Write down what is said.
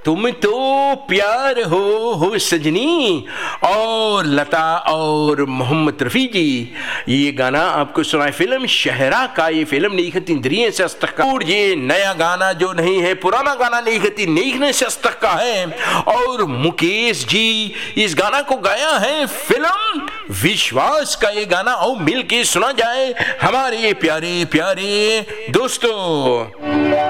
तुम तो प्यार हो सजनी, और लता और मोहम्मद रफ़ी जी। ये गाना आपको सुनाए फिल्म शहरा का। ये फिल्म नीखत इंद्रिय से अस्तक का, और ये नया गाना जो नहीं है, पुराना गाना नीखने से अस्तक का है। और मुकेश जी इस गाना को गाया है फिल्म विश्वास का। ये गाना और मिल के सुना जाए हमारे प्यारे प्यारे दोस्तों।